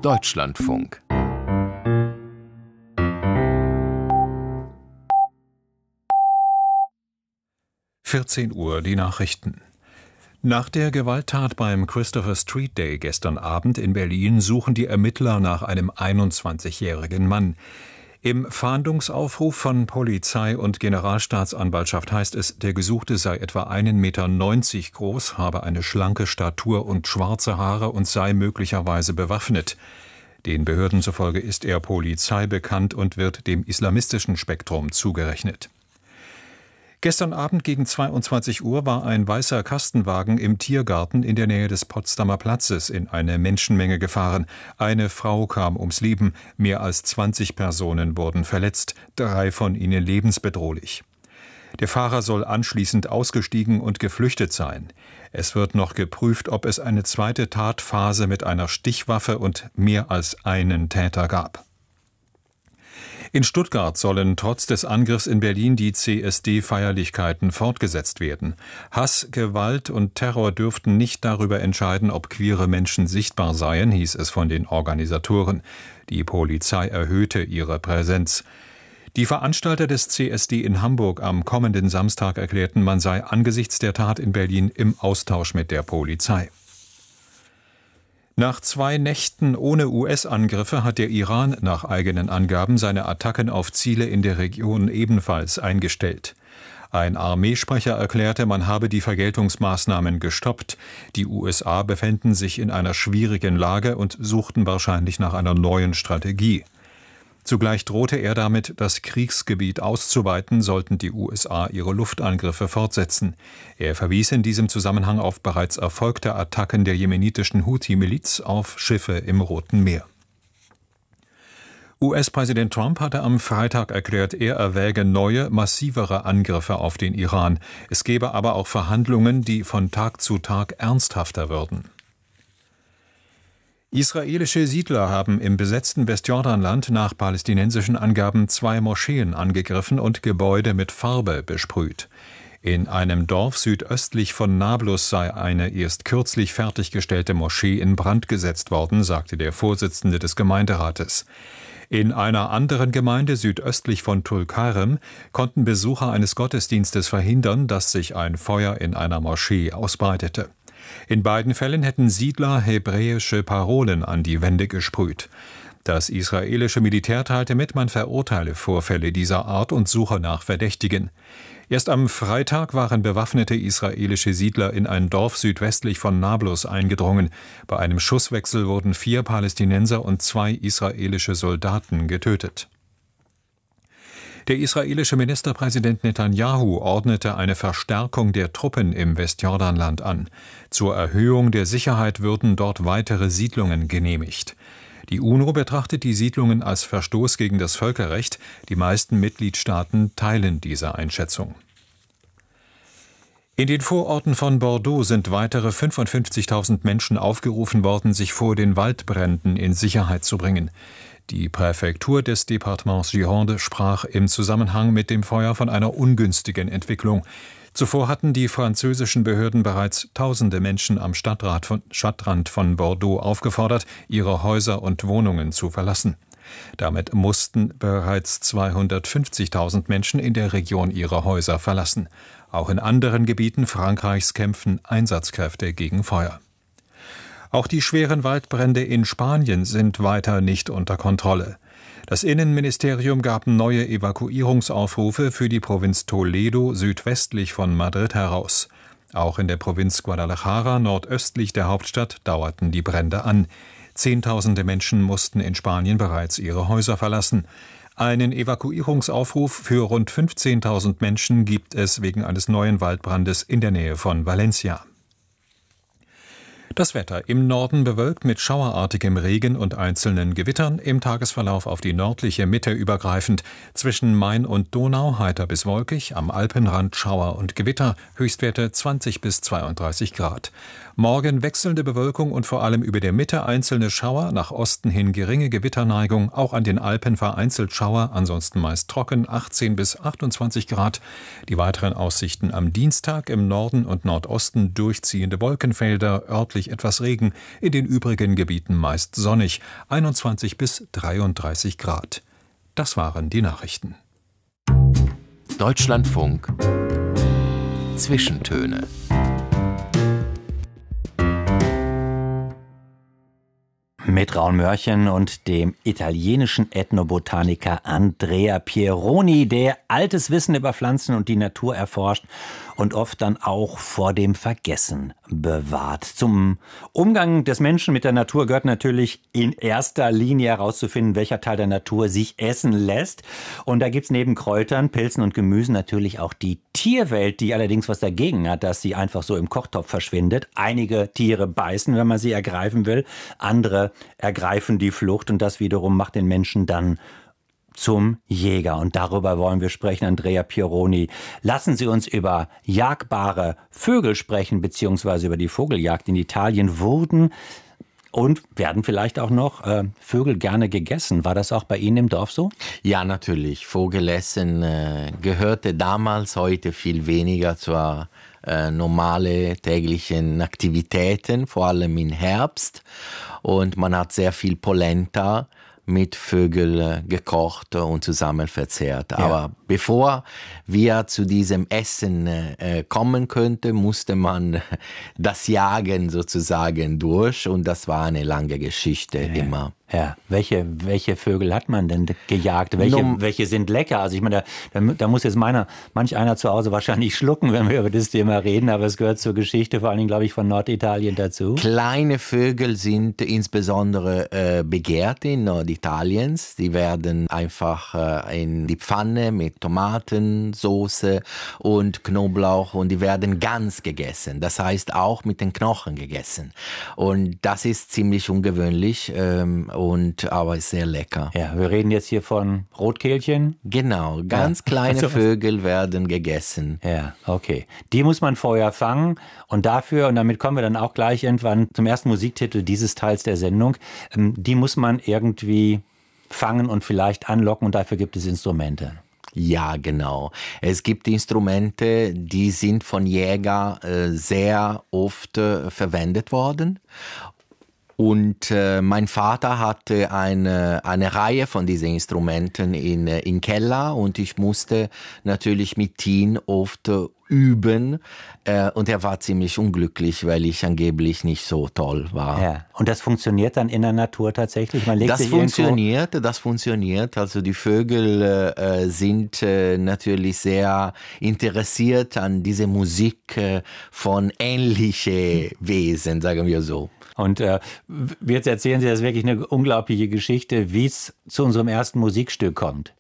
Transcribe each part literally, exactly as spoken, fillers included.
Deutschlandfunk. vierzehn Uhr, die Nachrichten. Nach der Gewalttat beim Christopher Street Day gestern Abend in Berlin suchen die Ermittler nach einem einundzwanzigjährigen Mann. Im Fahndungsaufruf von Polizei und Generalstaatsanwaltschaft heißt es, der Gesuchte sei etwa einen Meter neunzig groß, habe eine schlanke Statur und schwarze Haare und sei möglicherweise bewaffnet. Den Behörden zufolge ist er polizeibekannt und wird dem islamistischen Spektrum zugerechnet. Gestern Abend gegen zweiundzwanzig Uhr war ein weißer Kastenwagen im Tiergarten in der Nähe des Potsdamer Platzes in eine Menschenmenge gefahren. Eine Frau kam ums Leben, mehr als zwanzig Personen wurden verletzt, drei von ihnen lebensbedrohlich. Der Fahrer soll anschließend ausgestiegen und geflüchtet sein. Es wird noch geprüft, ob es eine zweite Tatphase mit einer Stichwaffe und mehr als einen Täter gab. In Stuttgart sollen trotz des Angriffs in Berlin die C S D-Feierlichkeiten fortgesetzt werden. Hass, Gewalt und Terror dürften nicht darüber entscheiden, ob queere Menschen sichtbar seien, hieß es von den Organisatoren. Die Polizei erhöhte ihre Präsenz. Die Veranstalter des C S D in Hamburg am kommenden Samstag erklärten, man sei angesichts der Tat in Berlin im Austausch mit der Polizei. Nach zwei Nächten ohne U S-Angriffe hat der Iran nach eigenen Angaben seine Attacken auf Ziele in der Region ebenfalls eingestellt. Ein Armeesprecher erklärte, man habe die Vergeltungsmaßnahmen gestoppt. Die U S A befänden sich in einer schwierigen Lage und suchten wahrscheinlich nach einer neuen Strategie. Zugleich drohte er damit, das Kriegsgebiet auszuweiten, sollten die U S A ihre Luftangriffe fortsetzen. Er verwies in diesem Zusammenhang auf bereits erfolgte Attacken der jemenitischen Houthi-Miliz auf Schiffe im Roten Meer. U S-Präsident Trump hatte am Freitag erklärt, er erwäge neue, massivere Angriffe auf den Iran. Es gebe aber auch Verhandlungen, die von Tag zu Tag ernsthafter würden. Israelische Siedler haben im besetzten Westjordanland nach palästinensischen Angaben zwei Moscheen angegriffen und Gebäude mit Farbe besprüht. In einem Dorf südöstlich von Nablus sei eine erst kürzlich fertiggestellte Moschee in Brand gesetzt worden, sagte der Vorsitzende des Gemeinderates. In einer anderen Gemeinde südöstlich von Tulkarem konnten Besucher eines Gottesdienstes verhindern, dass sich ein Feuer in einer Moschee ausbreitete. In beiden Fällen hätten Siedler hebräische Parolen an die Wände gesprüht. Das israelische Militär teilte mit, man verurteile Vorfälle dieser Art und suche nach Verdächtigen. Erst am Freitag waren bewaffnete israelische Siedler in ein Dorf südwestlich von Nablus eingedrungen. Bei einem Schusswechsel wurden vier Palästinenser und zwei israelische Soldaten getötet. Der israelische Ministerpräsident Netanyahu ordnete eine Verstärkung der Truppen im Westjordanland an. Zur Erhöhung der Sicherheit würden dort weitere Siedlungen genehmigt. Die UNO betrachtet die Siedlungen als Verstoß gegen das Völkerrecht. Die meisten Mitgliedstaaten teilen diese Einschätzung. In den Vororten von Bordeaux sind weitere fünfundfünfzigtausend Menschen aufgerufen worden, sich vor den Waldbränden in Sicherheit zu bringen. Die Präfektur des Departements Gironde sprach im Zusammenhang mit dem Feuer von einer ungünstigen Entwicklung. Zuvor hatten die französischen Behörden bereits tausende Menschen am Stadtrand von, Stadtrand von Bordeaux aufgefordert, ihre Häuser und Wohnungen zu verlassen. Damit mussten bereits zweihundertfünfzigtausend Menschen in der Region ihre Häuser verlassen. Auch in anderen Gebieten Frankreichs kämpfen Einsatzkräfte gegen Feuer. Auch die schweren Waldbrände in Spanien sind weiter nicht unter Kontrolle. Das Innenministerium gab neue Evakuierungsaufrufe für die Provinz Toledo südwestlich von Madrid heraus. Auch in der Provinz Guadalajara nordöstlich der Hauptstadt dauerten die Brände an. Zehntausende Menschen mussten in Spanien bereits ihre Häuser verlassen. Einen Evakuierungsaufruf für rund fünfzehntausend Menschen gibt es wegen eines neuen Waldbrandes in der Nähe von Valencia. Das Wetter im Norden bewölkt mit schauerartigem Regen und einzelnen Gewittern, im Tagesverlauf auf die nördliche Mitte übergreifend. Zwischen Main und Donau heiter bis wolkig, am Alpenrand Schauer und Gewitter, Höchstwerte zwanzig bis zweiunddreißig Grad. Morgen wechselnde Bewölkung und vor allem über der Mitte einzelne Schauer, nach Osten hin geringe Gewitterneigung, auch an den Alpen vereinzelt Schauer, ansonsten meist trocken, achtzehn bis achtundzwanzig Grad. Die weiteren Aussichten am Dienstag: im Norden und Nordosten durchziehende Wolkenfelder, örtlich etwas Regen, in den übrigen Gebieten meist sonnig, einundzwanzig bis dreiunddreißig Grad. Das waren die Nachrichten. Deutschlandfunk Zwischentöne. Mit Raun Mörchen und dem italienischen Ethnobotaniker Andrea Pieroni, der altes Wissen über Pflanzen und die Natur erforscht und oft dann auch vor dem Vergessen bewahrt. Zum Umgang des Menschen mit der Natur gehört natürlich in erster Linie herauszufinden, welcher Teil der Natur sich essen lässt. Und da gibt's neben Kräutern, Pilzen und Gemüsen natürlich auch die Tierwelt, die allerdings was dagegen hat, dass sie einfach so im Kochtopf verschwindet. Einige Tiere beißen, wenn man sie ergreifen will, andere ergreifen die Flucht und das wiederum macht den Menschen dann zum Jäger. Und darüber wollen wir sprechen, Andrea Pieroni. Lassen Sie uns über jagbare Vögel sprechen, beziehungsweise über die Vogeljagd. In Italien wurden und werden vielleicht auch noch äh, Vögel gerne gegessen. War das auch bei Ihnen im Dorf so? Ja, natürlich. Vogelessen äh, gehörte damals, heute viel weniger zur äh, normale täglichen Aktivitäten, vor allem im Herbst. Und man hat sehr viel Polenta mit Vögeln gekocht und zusammen verzehrt. Ja. Aber bevor wir zu diesem Essen äh, kommen könnten, musste man das Jagen sozusagen durch und das war eine lange Geschichte ja. immer. Ja, welche, welche Vögel hat man denn gejagt? Welche, Num- welche sind lecker? Also ich meine, da, da, da muss jetzt meiner, manch einer zu Hause wahrscheinlich schlucken, wenn wir über das Thema reden, aber es gehört zur Geschichte, vor allen Dingen, glaube ich, von Norditalien dazu. Kleine Vögel sind insbesondere äh, begehrt in Norditaliens. Die werden einfach äh, in die Pfanne mit Tomaten, Soße und Knoblauch und die werden ganz gegessen. Das heißt auch mit den Knochen gegessen. Und das ist ziemlich ungewöhnlich. Ähm, Und, aber ist sehr lecker. Ja, wir reden jetzt hier von Rotkehlchen. Genau, ganz ja. kleine also, Vögel werden gegessen. Ja, okay. Die muss man vorher fangen und dafür, und damit kommen wir dann auch gleich irgendwann zum ersten Musiktitel dieses Teils der Sendung, die muss man irgendwie fangen und vielleicht anlocken und dafür gibt es Instrumente. Ja, genau. Es gibt Instrumente, die sind von Jägern äh, sehr oft äh, verwendet worden. Und äh, mein Vater hatte eine, eine Reihe von diesen Instrumenten in, in Keller und ich musste natürlich mit ihm oft äh, üben äh, und er war ziemlich unglücklich, weil ich angeblich nicht so toll war. Ja. Und das funktioniert dann in der Natur tatsächlich? Man legt das sich funktioniert, das funktioniert. Also die Vögel äh, sind äh, natürlich sehr interessiert an diese Musik äh, von ähnlichen Wesen, sagen wir so. Und äh, jetzt erzählen Sie, das ist wirklich eine unglaubliche Geschichte, wie es zu unserem ersten Musikstück kommt.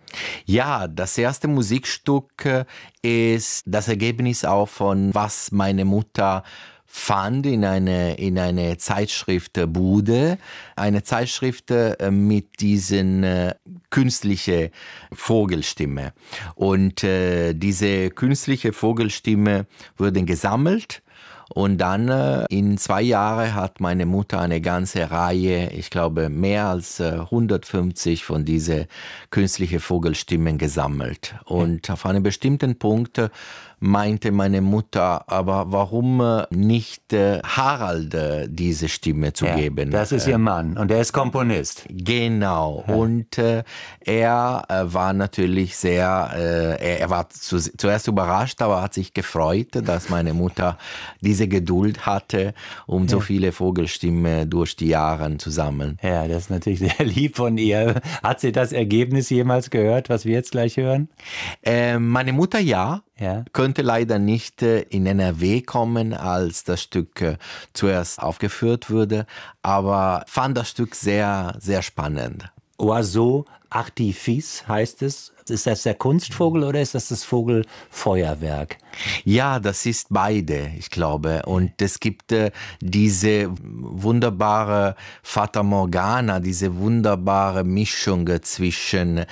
Ja, das erste Musikstück ist das Ergebnis auch von was meine Mutter fand in eine, in eine Zeitschriftbude, eine Zeitschrift mit diesen äh, künstliche Vogelstimme. Und äh, diese künstliche Vogelstimme wurden gesammelt. Und dann äh, in zwei Jahren hat meine Mutter eine ganze Reihe, ich glaube mehr als äh, hundertfünfzig von diesen künstlichen Vogelstimmen gesammelt. Und auf einem bestimmten Punkt äh, meinte meine Mutter, aber warum äh, nicht äh, Harald äh, diese Stimme zu ja, geben? Das ist ihr Mann und er ist Komponist. Genau. Ja. Und äh, er äh, war natürlich sehr, äh, er, er war zu, zuerst überrascht, aber hat sich gefreut, dass meine Mutter diese Geduld hatte, um ja. so viele Vogelstimmen durch die Jahre zu sammeln. Ja, das ist natürlich sehr lieb von ihr. Hat sie das Ergebnis jemals gehört, was wir jetzt gleich hören? Äh, meine Mutter ja. Ja. Konnte leider nicht in N R W kommen, als das Stück zuerst aufgeführt wurde, aber fand das Stück sehr, sehr spannend. Oiseau Artifice heißt es. Ist das der Kunstvogel oder ist das das Vogelfeuerwerk? Ja, das ist beide, ich glaube. Und es gibt äh, diese wunderbare Fata Morgana, diese wunderbare Mischung zwischen,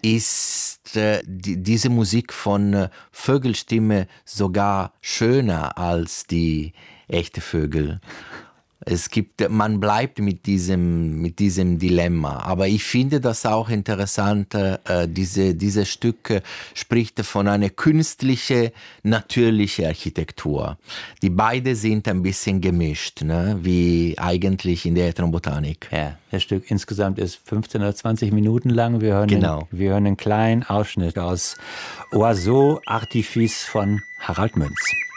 ist äh, die, diese Musik von äh, Vögelstimme sogar schöner als die echte Vögel. Es gibt, man bleibt mit diesem, mit diesem Dilemma. Aber ich finde das auch interessant, äh, diese, diese Stücke spricht von einer künstlichen, natürlichen Architektur. Die beide sind ein bisschen gemischt, ne? Wie eigentlich in der Ethnobotanik. Ja, das Stück insgesamt ist fünfzehn oder zwanzig Minuten lang. Wir hören, genau. einen, wir hören einen kleinen Ausschnitt aus Oiseau Artifice von Harald Münz.